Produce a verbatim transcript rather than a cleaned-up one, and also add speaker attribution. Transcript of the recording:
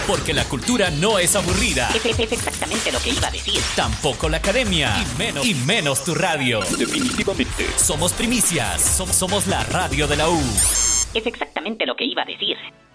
Speaker 1: Porque la cultura no es aburrida.
Speaker 2: Es, es, es exactamente lo que iba a decir.
Speaker 1: Tampoco la academia. Y menos, y menos tu radio.
Speaker 3: Definitivamente.
Speaker 1: Somos primicias. Somos, somos la radio de la U.
Speaker 2: Es exactamente lo que iba a decir.